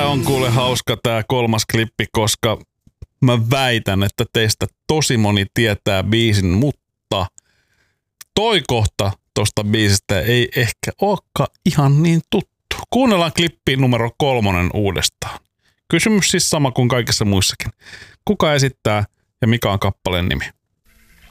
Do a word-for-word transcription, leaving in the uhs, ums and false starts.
on kuule hauska tää kolmas klippi, koska mä väitän, että teistä tosi moni tietää biisin, mutta toi kohta tosta biisistä ei ehkä olekaan ihan niin tuttu. Kuunnellaan klippi numero kolmonen uudestaan. Kysymys siis sama kuin kaikissa muissakin. Kuka esittää ja mikä on kappaleen nimi?